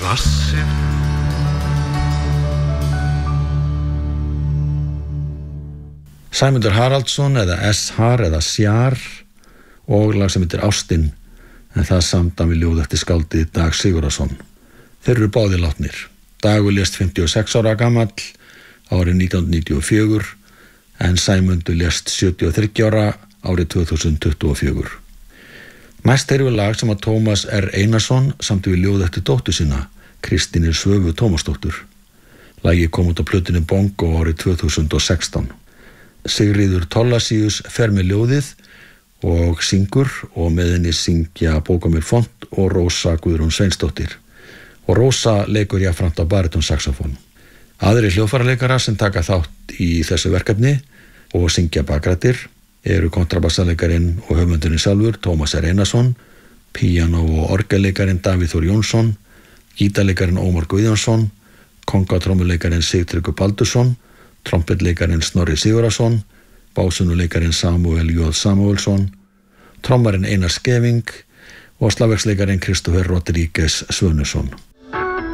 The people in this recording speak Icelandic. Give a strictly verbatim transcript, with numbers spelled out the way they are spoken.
Vassir. Sæmundur Haraldsson eða S-har eða Sjar og lag sem heitir Ástin, en það samdam við ljóð eftir skáldið Dag Sigurðarson. Þeir eru báðir látnir. Dagur lést fimmtíu og sex ára gamall árið nítján hundruð níutíu og fjögur en Sæmundur lést sjötíu og þriggja ára árið tvö þúsund tuttugu og fjögur. Næst heyrum við lag sem að Tómas R. Einarsson samdi við ljóð eftir dóttur sína, Kristínu Svövu Tómasdóttur. Lagið kom út á plötunni Bongo árið tvö þúsund og sextán. Sigríður Tollasius fer með ljóðið og syngur og með henni syngja Bókamir Font og Rósa Guðrún Sveinsdóttir. Og Rósa leikur jafnframt á barítonsaxófón. Aðrir hljóðfæraleikarar sem taka þátt í þessu verkefni og syngja bakrættir eru kontrabassaleikarin og höfundurinn sjálfur Tómas R. Einarsson, píanó- og orgelleikarin Davíð Þór Jónsson, gítarleikarin Ómar Guðjónsson, kongatrómuleikarin Sigtryggur Baldursson, trompetleikarin Snorri Sigurðarson, básunuleikarin Samúel J. Samúelsson, trommarinn Einar Skeving og slagverksleikarin Kristófer Rodríguez Svönusson.